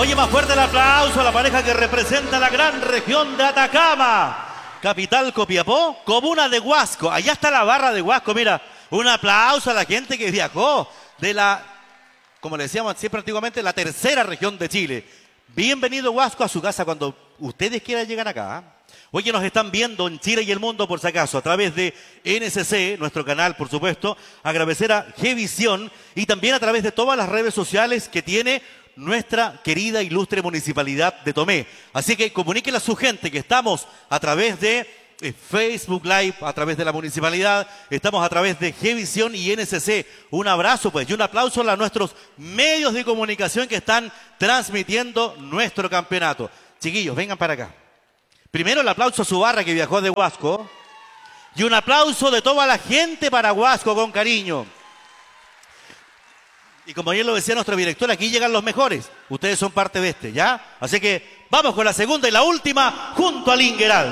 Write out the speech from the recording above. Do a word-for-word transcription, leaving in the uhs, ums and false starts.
Oye, más fuerte el aplauso a la pareja que representa la gran región de Atacama. Capital Copiapó, comuna de Huasco. Allá está la barra de Huasco, mira. Un aplauso a la gente que viajó de la, como le decíamos siempre antiguamente, la tercera región de Chile. Bienvenido Huasco a su casa cuando ustedes quieran llegar acá. Oye, nos están viendo en Chile y el mundo, por si acaso, a través de N S C, nuestro canal, por supuesto. Agradecer a Gevisión y también a través de todas las redes sociales que tiene nuestra querida ilustre municipalidad de Tomé. Así que comuníquenle a su gente que estamos a través de eh, Facebook Live, a través de la municipalidad, estamos a través de Gevisión y N S C. Un abrazo pues y un aplauso a nuestros medios de comunicación que están transmitiendo nuestro campeonato. Chiquillos, vengan para acá. Primero el aplauso a su barra que viajó de Huasco y un aplauso de toda la gente para Huasco con cariño. Y como ayer lo decía nuestro director, aquí llegan los mejores. Ustedes son parte de este, ¿ya? Así que vamos con la segunda y la última junto al Ingeral.